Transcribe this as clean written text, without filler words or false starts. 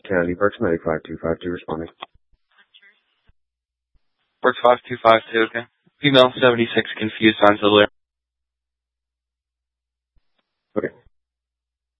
Kennedy Parks, 95252 responding. Parks 5252, okay. Female 76 confused, signs of the